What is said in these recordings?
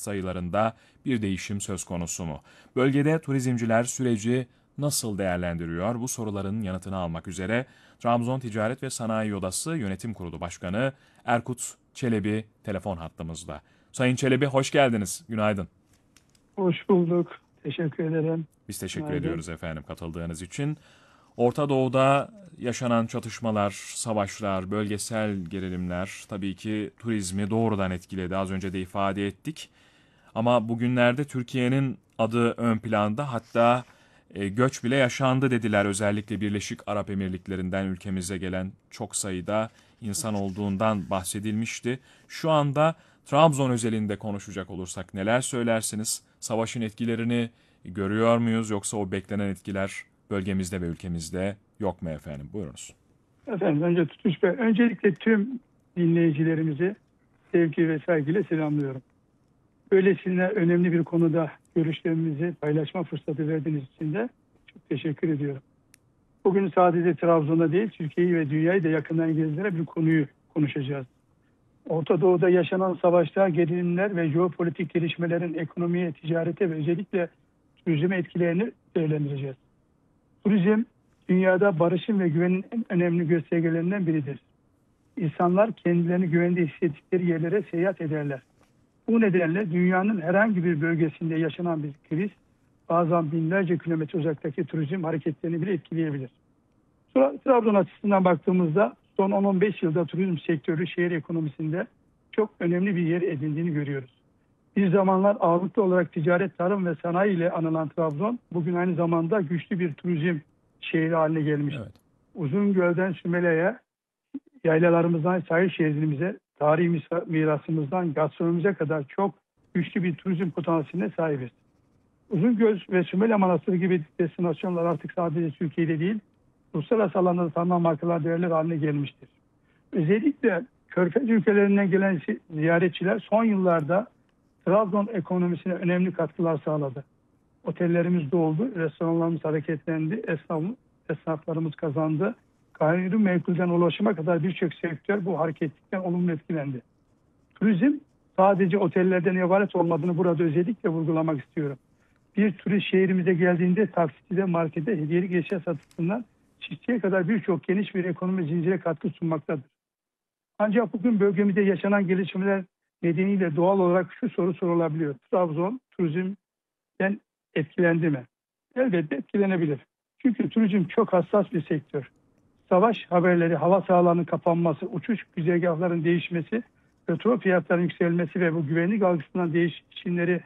sayılarında bir değişim söz konusu mu? Bölgede turizmciler süreci nasıl değerlendiriyor? Bu soruların yanıtını almak üzere Trabzon Ticaret ve Sanayi Odası Yönetim Kurulu Başkanı Erkut Çelebi telefon hattımızda. Sayın Çelebi hoş geldiniz. Günaydın. Hoş bulduk. Teşekkür ederim. Biz teşekkür Günaydın. ediyoruz efendim katıldığınız için. Orta Doğu'da yaşanan çatışmalar, savaşlar, bölgesel gerilimler tabii ki turizmi doğrudan etkiledi. Az önce de ifade ettik. Ama bugünlerde Türkiye'nin adı ön planda, hatta göç bile yaşandı dediler. Özellikle Birleşik Arap Emirlikleri'nden ülkemize gelen çok sayıda insan olduğundan bahsedilmişti. Şu anda Trabzon özelinde konuşacak olursak neler söylersiniz? Savaşın etkilerini görüyor muyuz, yoksa o beklenen etkiler bölgemizde ve ülkemizde yok mu efendim? Buyurunuz. Efendim öncelikle tüm dinleyicilerimizi sevgi ve saygıyla selamlıyorum. Böylesine önemli bir konuda görüşlerimizi paylaşma fırsatı verdiğiniz için de çok teşekkür ediyorum. Bugün sadece Trabzon'da değil, Türkiye'yi ve dünyayı da yakından ilgilendiren bir konuyu konuşacağız. Orta Doğu'da yaşanan savaşlar, gerilimler ve jeopolitik gelişmelerin ekonomiye, ticarete ve özellikle turizme etkilerini değerlendireceğiz. Turizm, dünyada barışın ve güvenin en önemli göstergelerinden biridir. İnsanlar kendilerini güvende hissettikleri yerlere seyahat ederler. Bu nedenle dünyanın herhangi bir bölgesinde yaşanan bir kriz, bazen binlerce kilometre uzaktaki turizm hareketlerini bile etkileyebilir. Trabzon açısından baktığımızda son 10-15 yılda turizm sektörü şehir ekonomisinde çok önemli bir yer edindiğini görüyoruz. Bir zamanlar ağırlıklı olarak ticaret, tarım ve sanayi ile anılan Trabzon, bugün aynı zamanda güçlü bir turizm şehri haline gelmiştir. Evet. Uzungöl'den Sümele'ye, yaylalarımızdan sahil şehrimize, tarihi mirasımızdan gastronomimize kadar çok güçlü bir turizm potansiyeline sahibiz. Uzungöl ve Sümele Manastırı gibi destinasyonlar artık sadece Türkiye'de değil, uluslararası alanda da tanınan markalar, değerler haline gelmiştir. Özellikle Körfez ülkelerinden gelen ziyaretçiler son yıllarda Trabzon ekonomisine önemli katkılar sağladı. Otellerimiz doldu, restoranlarımız hareketlendi, esnaflarımız kazandı. Gayrimenkulden ulaşıma kadar birçok sektör bu hareketlikten olumlu etkilendi. Turizm sadece otellerden ibaret olmadığını burada özellikle vurgulamak istiyorum. Bir turist şehrimize geldiğinde takside, markete, hediyelik eşya satışından çiftçiye kadar birçok geniş bir ekonomi zincire katkı sunmaktadır. Ancak bugün bölgemizde yaşanan gelişmeler nedeniyle doğal olarak şu soru sorulabiliyor. Trabzon turizmden etkilendi mi? Elbette etkilenebilir. Çünkü turizm çok hassas bir sektör. Savaş haberleri, hava sahalarının kapanması, uçuş güzergahlarının değişmesi, petrol fiyatlarının yükselmesi ve bu güvenlik algısından değişimleri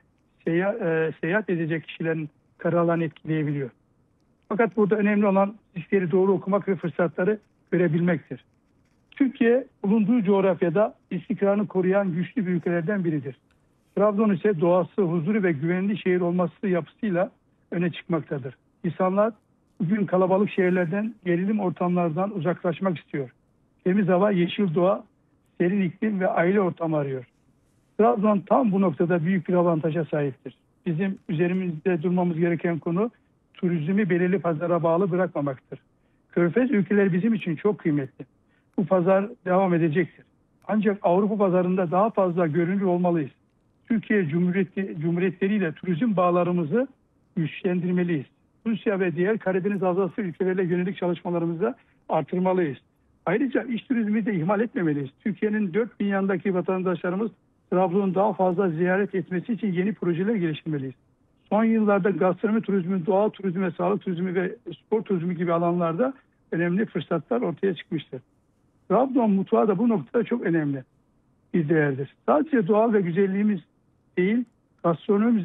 seyahat edecek kişilerin kararlarını etkileyebiliyor. Fakat burada önemli olan riskleri doğru okumak ve fırsatları görebilmektir. Türkiye bulunduğu coğrafyada istikrarını koruyan güçlü bir ülkelerden biridir. Trabzon ise doğası, huzuru ve güvenli şehir olması yapısıyla öne çıkmaktadır. İnsanlar bugün kalabalık şehirlerden, gerilim ortamlardan uzaklaşmak istiyor. Temiz hava, yeşil doğa, serin iklim ve aile ortamı arıyor. Trabzon tam bu noktada büyük bir avantaja sahiptir. Bizim üzerimizde durmamız gereken konu turizmi belirli pazara bağlı bırakmamaktır. Körfez ülkeleri bizim için çok kıymetli. Bu pazar devam edecektir. Ancak Avrupa pazarında daha fazla görünür olmalıyız. Türkiye Cumhuriyetleriyle turizm bağlarımızı güçlendirmeliyiz. Rusya ve diğer Karadeniz Havzası ülkelerine yönelik çalışmalarımızı artırmalıyız. Ayrıca iş turizmi de ihmal etmemeliyiz. Türkiye'nin 4 bin yanındaki vatandaşlarımız Trabzon'u daha fazla ziyaret etmesi için yeni projeler geliştirmeliyiz. Son yıllarda gastronomi turizmi, doğa turizmi ve sağlık turizmi ve spor turizmi gibi alanlarda önemli fırsatlar ortaya çıkmıştır. Trabzon mutfağı da bu noktada çok önemli bir değerdir. Sadece doğal ve güzelliğimiz değil, gastronomimizi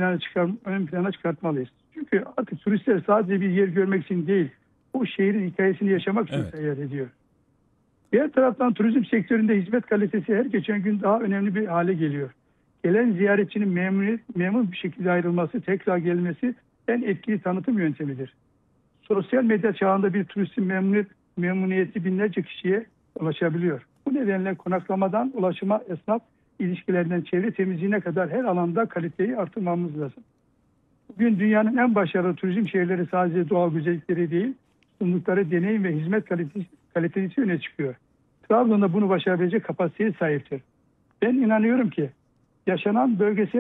ön plana çıkartmalıyız. Çünkü artık turistler sadece bir yer görmek için değil, bu şehrin hikayesini yaşamak için seyahat ediyor. Diğer taraftan turizm sektöründe hizmet kalitesi her geçen gün daha önemli bir hale geliyor. Gelen ziyaretçinin memnun bir şekilde ayrılması, tekrar gelmesi en etkili tanıtım yöntemidir. Sosyal medya çağında bir turistin memnuniyeti binlerce kişiye ulaşabiliyor. Bu nedenle konaklamadan ulaşıma, esnaf ilişkilerinden çevre temizliğine kadar her alanda kaliteyi artırmamız lazım. Bugün dünyanın en başarılı turizm şehirleri sadece doğal güzellikleri değil, sundukları deneyim ve hizmet kalitesi öne çıkıyor. Trabzon'da bunu başarabilecek kapasiteye sahiptir. Ben inanıyorum ki yaşanan bölgesel